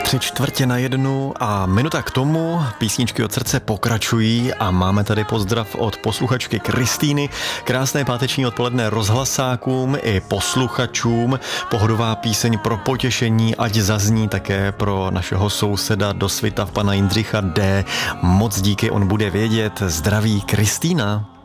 3:45 a minuta k tomu. Písničky od srdce pokračují a máme tady pozdrav od posluchačky Kristýny. Krásné páteční odpoledne rozhlasákům i posluchačům. Pohodová píseň pro potěšení, ať zazní také pro našeho souseda do Svitav, pana Jindřicha D. Moc díky, on bude vědět. Zdraví Kristýna.